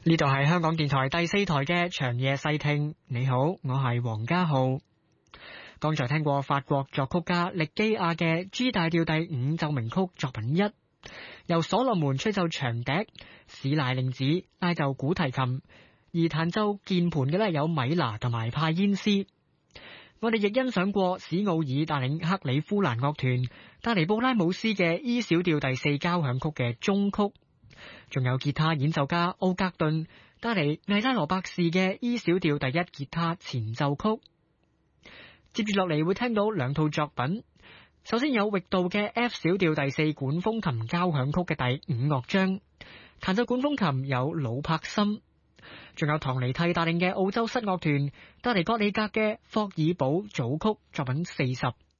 呢度係香港電台第4台嘅長夜細聽。你好，我係黃家浩。剛才聽過法國作曲家力基亞嘅 G 大調第5奏鳴曲作品1，由所羅門吹奏長笛，史賴令子拉奏古提琴，而彈奏鍵盤嘅有米拿同埋派煙斯。我哋亦欣賞過史奧爾帶領克里夫蘭樂團帶嚟布拉姆斯嘅 E 小調第4交響曲嘅終曲，仲有吉他演奏家奧格頓帶嚟艾拉羅伯士嘅 E 小調第1吉他前奏曲。接住落嚟會聽到兩套作品，首先有域度嘅 F 小調第4管風琴交響曲嘅第5樂章，彈奏管風琴有魯柏森，仲有唐尼蒂帶領嘅澳洲室樂團帶嚟葛里格嘅霍爾堡組曲作品40。